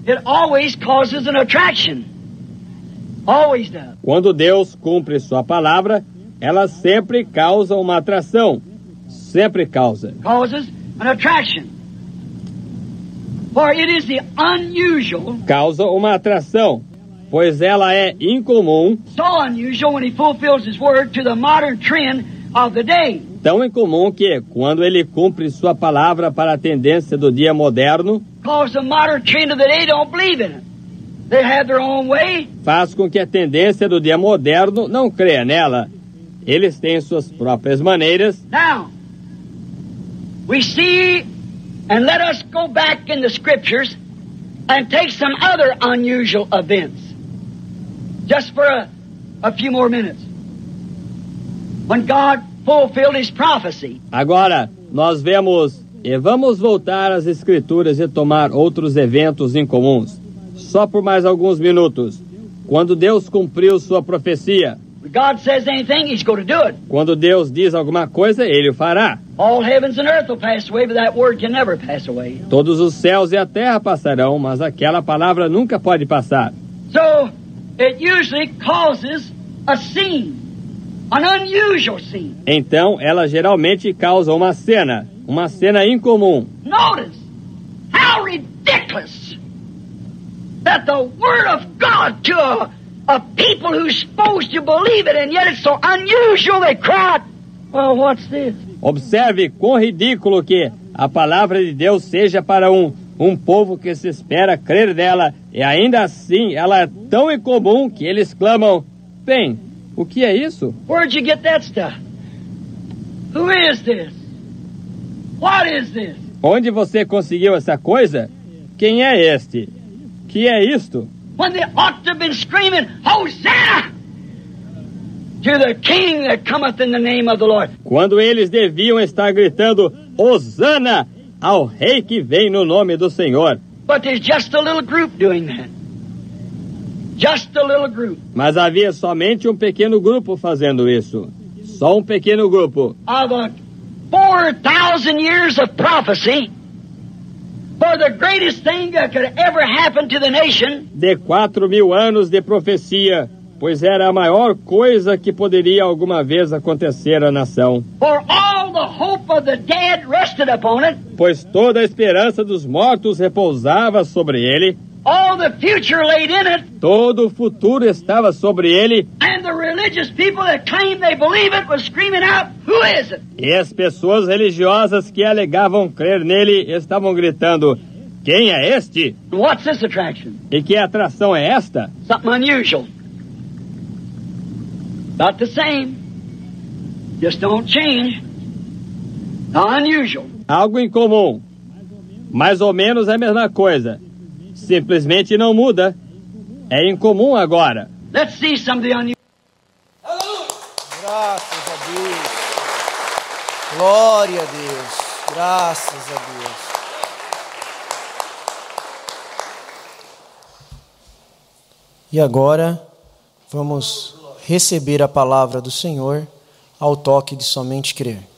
it always causes an attraction. Always does. Quando Deus cumpre sua palavra, ela sempre causa uma atração. Sempre causa. Causes an attraction. For it is the unusual. Causa uma atração, pois ela é incomum. So unusual when he fulfills his word to the modern trend of the day. Tão incomum que, quando ele cumpre sua palavra para a tendência do dia moderno, Because the modern trend of the day don't believe in it. They have their own way. faz com que a tendência do dia moderno não creia nela. Eles têm suas próprias maneiras. Now, we see, and let us go back in the scriptures and take some other unusual events. Just for a few more minutes. When God fulfilled his prophecy. Agora, nós vemos e vamos voltar às Escrituras e tomar outros eventos incomuns. Só por mais alguns minutos. Quando Deus cumpriu sua profecia. When God says anything, he's going to do it. Quando Deus diz alguma coisa, Ele o fará. All heavens and earth will pass away, but that word can never pass away. Todos os céus e a terra passarão, mas aquela palavra nunca pode passar. So, it usually causes a scene. An unusual scene. Então, ela geralmente causa uma cena incomum. Notice how ridiculous that the Word of God to a people who's supposed to believe it, and yet it's so unusual they cry, well, what's this? Observe quão ridículo que a palavra de Deus seja para um povo que se espera crer nela, e ainda assim ela é tão incomum que eles clamam, bem, o que é isso? Where'd you get that stuff? Who is this? What is this? Onde você conseguiu essa coisa? Quem é este? Que é isto? When they ought to have been screaming, Hosanna! To the King that cometh in the name of the Lord. Quando eles deviam estar gritando, Hosana ao Rei que vem no nome do Senhor. But there's just a little group doing that. Just a little group. Mas havia somente um pequeno grupo fazendo isso. Só um pequeno grupo. Of 4,000 years of prophecy, for the greatest thing that could ever happen to the nation. De 4.000 anos de profecia, pois era a maior coisa que poderia alguma vez acontecer à nação. For all the hope of the dead rested upon it. Pois toda a esperança dos mortos repousava sobre ele. All the future laid in it. Todo o futuro estava sobre ele. And the religious people that claimed they believe it was screaming out, who is it? E as pessoas religiosas que alegavam crer nele estavam gritando, quem é este? What's this attraction? E que atração é esta? Something unusual. Not the same. Just don't change. Unusual. Algo incomum. Mais ou menos a mesma coisa. Simplesmente não muda. É incomum agora. Let's see some of the unusual. Graças a Deus. Glória a Deus. Graças a Deus. E agora vamos receber a palavra do Senhor ao toque de somente crer.